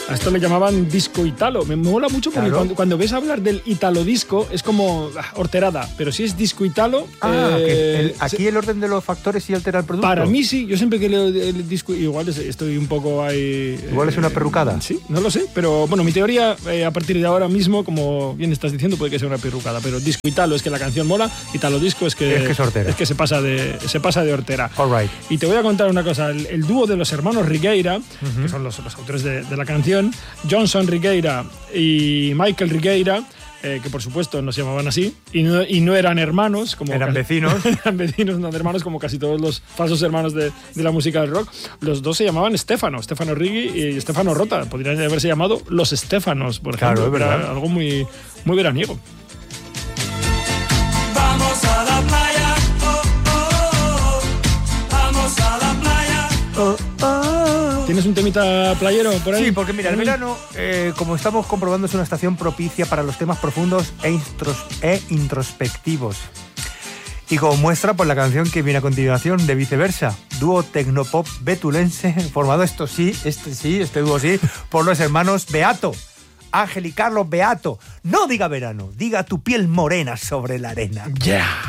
A esto le llamaban disco italo. Me mola mucho porque cuando ves hablar del italo disco es como horterada, pero si es disco italo... aquí el orden de los factores sí altera el producto. Para mí sí, yo siempre que leo el disco, igual estoy un poco ahí... Igual es una perrucada. Sí, no lo sé, pero bueno, mi teoría a partir de ahora mismo, como bien estás diciendo, puede que sea una perrucada, pero disco italo es que la canción mola, italo disco es que es hortera. Es que se pasa de hortera. All right. Y te voy a contar una cosa, el dúo de los hermanos Rigueira, que son los autores de la canción, Johnson Rigueira y Michael Rigueira, que por supuesto no se llamaban así y no eran hermanos, como eran vecinos. Eran vecinos, no hermanos, como casi todos los falsos hermanos de la música del rock. Los dos se llamaban Stefano Righi y Stefano Rota. Podrían haberse llamado los Estefanos, por ejemplo. Claro, era algo muy, muy veraniego. Vamos a la playa, oh, oh, oh. Vamos a la playa, oh, oh. ¿Tienes un temita playero por ahí? Sí, porque mira, el verano, como estamos comprobando, es una estación propicia para los temas profundos e introspectivos. Y como muestra, pues la canción que viene a continuación, de Viceversa, dúo tecnopop betulense, formado este dúo sí, por los hermanos Beato, Ángel y Carlos Beato. No diga verano, diga tu piel morena sobre la arena. Yeah.